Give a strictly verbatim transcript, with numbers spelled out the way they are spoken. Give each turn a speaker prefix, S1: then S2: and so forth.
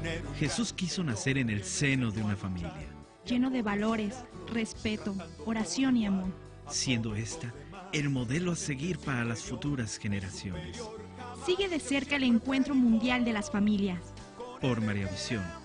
S1: Jesús quiso nacer en el seno de una familia,
S2: lleno de valores, respeto, oración y amor,
S1: siendo esta el modelo a seguir para las futuras generaciones.
S2: Sigue de cerca el encuentro mundial de las familias.
S1: Por María Visión.